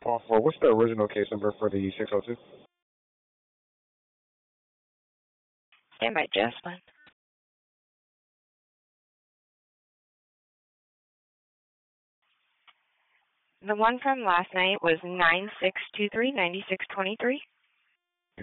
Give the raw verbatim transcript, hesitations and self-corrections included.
call for. What's the original case number for the six oh two? Stand by, Jocelyn. The one from last night was nine six two three, nine six two three.